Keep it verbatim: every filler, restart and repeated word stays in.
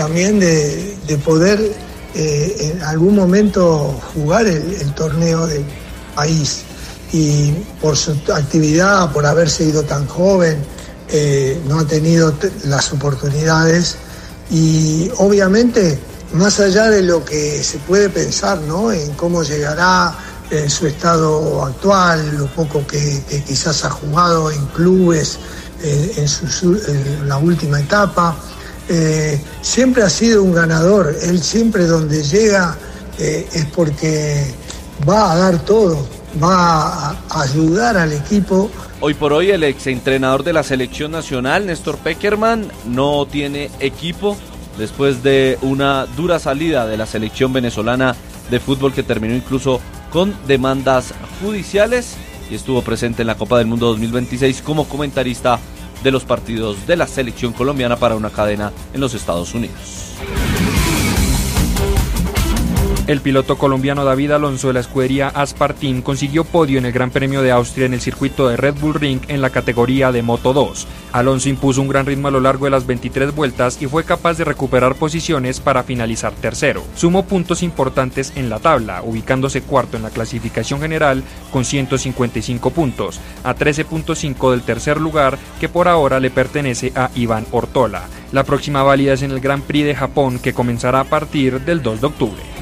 también de, de poder eh, en algún momento jugar el, el torneo del país. Y por su actividad, por haberse ido tan joven, eh, no ha tenido t- las oportunidades. Y obviamente, más allá de lo que se puede pensar, ¿no?, en cómo llegará en su estado actual, lo poco que, que quizás ha jugado en clubes eh, en, su, en la última etapa, eh, siempre ha sido un ganador. Él siempre donde llega eh, es porque va a dar todo, va a, a ayudar al equipo. Hoy por hoy el exentrenador de la selección nacional, Néstor Pekerman, no tiene equipo después de una dura salida de la selección venezolana de fútbol que terminó incluso con demandas judiciales, y estuvo presente en la Copa del Mundo dos mil veintiséis como comentarista de los partidos de la selección colombiana para una cadena en los Estados Unidos. El piloto colombiano David Alonso de la escudería Aspartin consiguió podio en el Gran Premio de Austria en el circuito de Red Bull Ring en la categoría de Moto dos. Alonso impuso un gran ritmo a lo largo de las veintitrés vueltas y fue capaz de recuperar posiciones para finalizar tercero. Sumó puntos importantes en la tabla, ubicándose cuarto en la clasificación general con ciento cincuenta y cinco puntos, a trece punto cinco del tercer lugar, que por ahora le pertenece a Iván Ortola. La próxima válida es en el Gran Prix de Japón, que comenzará a partir del dos de octubre.